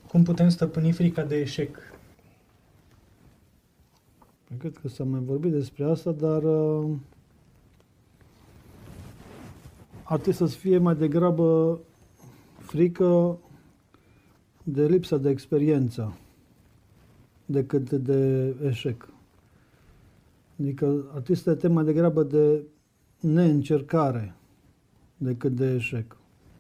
Cum putem stăpâni frica de eșec? Cred că s-a mai vorbit despre asta, dar ar trebui să fie mai degrabă frică de lipsa de experiență decât de eșec. Adică ar trebui să te temi mai degrabă de neîncercare decât de eșec.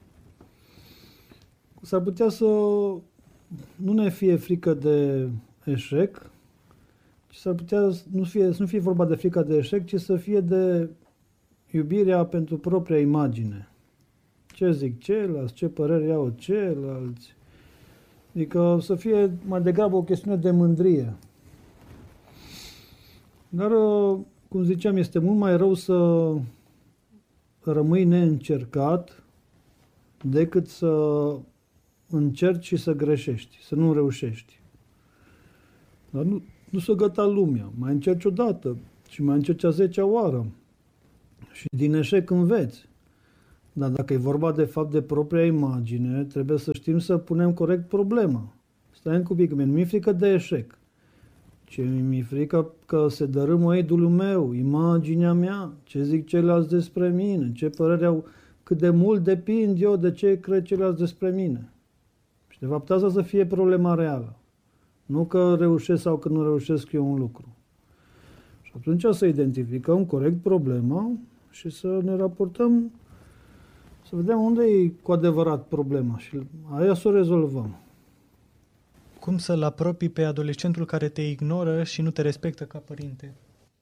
S-ar putea să nu ne fie frică de eșec, ci s-ar putea să nu fie vorba de frica de eșec, ci să fie de iubirea pentru propria imagine. Ce zic ceilalți, ce păreri au ceilalți. Adică să fie mai degrabă o chestiune de mândrie. Dar, cum ziceam, este mult mai rău să rămâi neîncercat decât să încerci și să greșești, să nu reușești. Dar nu s-o găta lumea. Mai încerci o dată și mai încerci a 10-a oară. Și din eșec înveți. Dar dacă e vorba de fapt de propria imagine, trebuie să știm să punem corect problema. Stai un pic, nu mi-e frică de eșec. Ce mi-e frică că se dărâmă idolul meu, imaginea mea, ce zic ceilalți despre mine, ce păreri au, cât de mult depind eu de ce cred ceilalți despre mine. Și de fapt asta să fie problema reală. Nu că reușesc sau că nu reușesc eu un lucru. Și atunci să identificăm corect problema și să ne raportăm, să vedem unde e cu adevărat problema și aia să o rezolvăm. Cum să-l apropii pe adolescentul care te ignoră și nu te respectă ca părinte?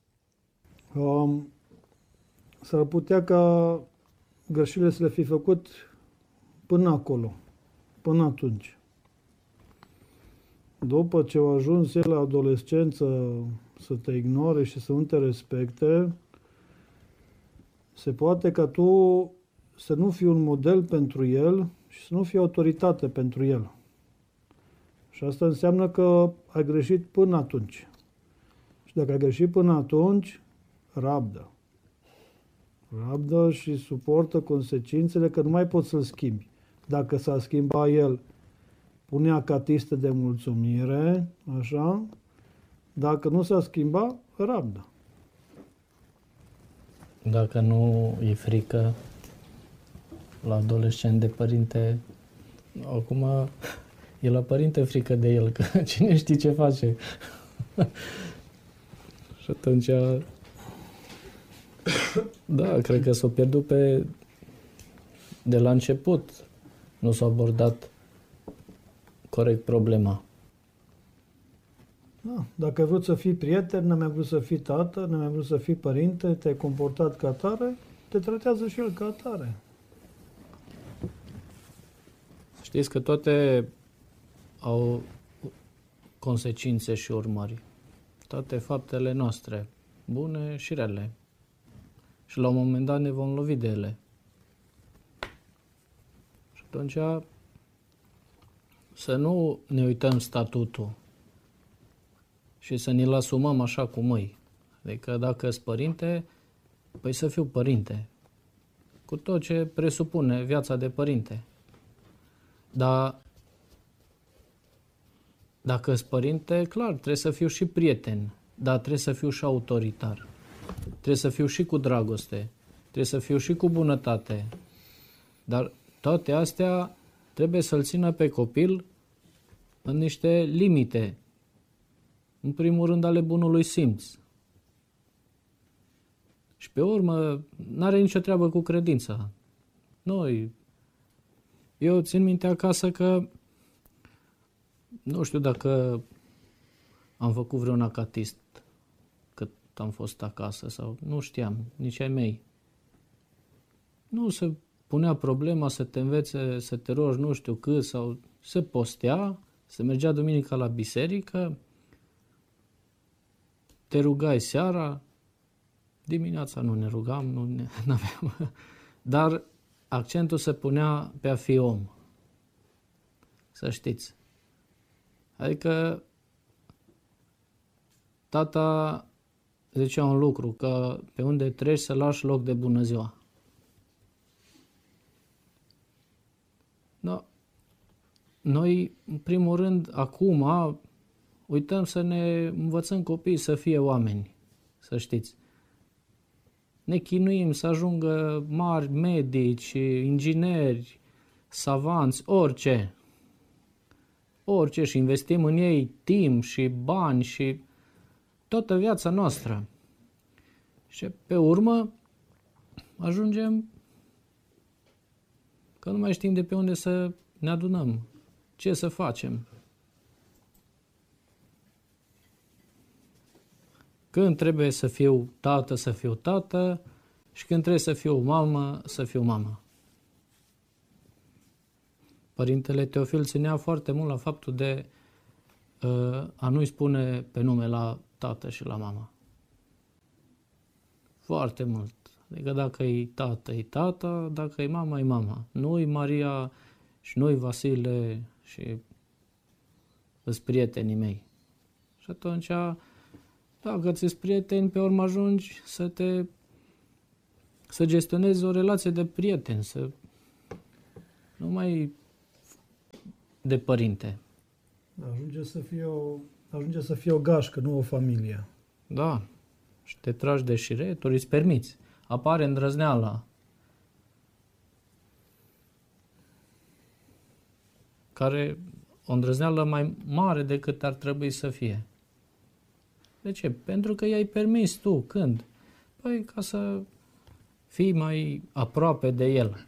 S-ar putea ca greșelile să le fi făcut până acolo, până atunci. După ce au ajuns el la adolescență să te ignore și să nu te respecte, se poate ca tu să nu fii un model pentru el și să nu fii autoritate pentru el. Și asta înseamnă că ai greșit până atunci. Și dacă ai greșit până atunci, rabdă. Rabdă și suportă consecințele, că nu mai poți să-l schimbi. Dacă s-a schimbat el, pune acatistă de mulțumire, așa. Dacă nu s-a schimbat, rabdă. Dacă nu e frică la adolescent de părinte, acum e la părinte frică de el, că cine știe ce face. Și atunci, da, cred că s-a pierdut de la început. Nu s-a abordat corect problema. Da, dacă ai vrut să fii prieten, n-ai mai vrut să fii tată, n-ai mai vrut să fii părinte, te-ai comportat ca atare, te tratează și el ca atare. Știți că toate au consecințe și urmări. Toate faptele noastre, bune și rele. Și la un moment dat ne vom lovi de ele. Și atunci să nu ne uităm statutul și să ne-l asumăm așa cum îi. Adică dacă sunt părinte, păi să fiu părinte. Cu tot ce presupune viața de părinte. Dar dacă sunt părinte, clar, trebuie să fiu și prieten, dar trebuie să fiu și autoritar. Trebuie să fiu și cu dragoste, trebuie să fiu și cu bunătate. Dar toate astea trebuie să-l țină pe copil în niște limite. În primul rând ale bunului simț. Și pe urmă, n-are nicio treabă cu credința. Eu țin minte acasă că nu știu dacă am făcut vreun acatist cât am fost acasă sau nu știam, nici ai mei. Nu se punea problema să te învețe, să te rogi nu știu cât sau se postea, se mergea duminica la biserică, te rugai seara, dimineața nu ne rugam, n-aveam, dar accentul se punea pe a fi om. Să știți. Adică tata zicea un lucru, că pe unde treci să lași loc de bună ziua. Da. noi, în primul rând, acum uităm să ne învățăm copiii să fie oameni, să știți. Ne chinuim să ajungă mari medici, ingineri, savanți, orice. Orice, și investim în ei timp și bani și toată viața noastră. Și pe urmă ajungem că nu mai știm de pe unde să ne adunăm, ce să facem. Când trebuie să fiu tată și când trebuie să fiu mamă, să fiu mamă. Părintele Teofil ținea foarte mult la faptul de a nu-i spune pe nume la tată și la mama. Foarte mult. Adică dacă e tată, dacă e mama. Nu-i Maria și nu-i Vasile și îs prietenii mei. Și atunci, dacă ți-s prieteni, pe urmă ajungi să gestionezi o relație de prieten, să nu mai de părinte. Ajunge să fie o gașcă, nu o familie. Da. Și te tragi de șireturi, îți permiți. Apare îndrăzneala. O îndrăzneală mai mare decât ar trebui să fie. De ce? Pentru că i-ai permis tu. Când? Păi ca să fii mai aproape de el.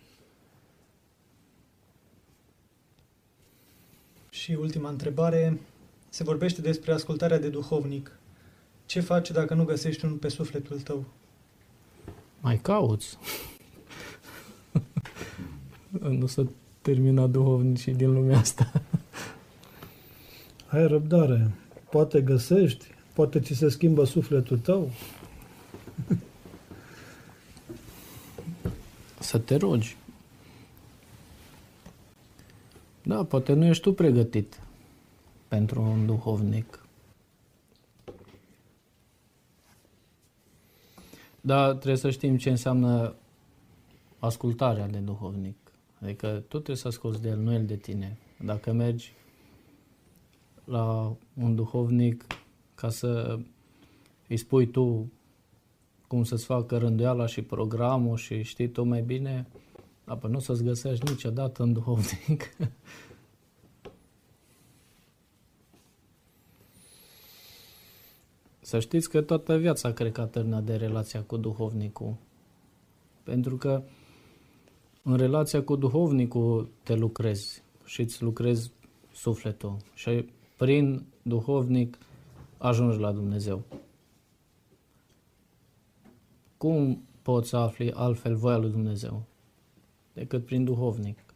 Și ultima întrebare, se vorbește despre ascultarea de duhovnic. Ce faci dacă nu găsești unul pe sufletul tău? Mai cauți. Nu s-a terminat duhovnicii din lumea asta. Ai răbdare. Poate găsești, poate ți se schimbă sufletul tău. Să te rogi. Da, poate nu ești tu pregătit pentru un duhovnic. Dar trebuie să știm ce înseamnă ascultarea de duhovnic. Adică tu trebuie să asculți de el, nu el de tine. Dacă mergi la un duhovnic ca să îi spui tu cum să-ți facă rânduiala și programul și știi tu mai bine, apoi nu să-ți găsești niciodată un duhovnic. Să știți că toată viața cred că a terminat de relația cu duhovnicul. Pentru că în relația cu duhovnicul te lucrezi și îți lucrezi sufletul. Și prin duhovnic ajungi la Dumnezeu. Cum poți să afli altfel voia lui Dumnezeu decât prin duhovnic?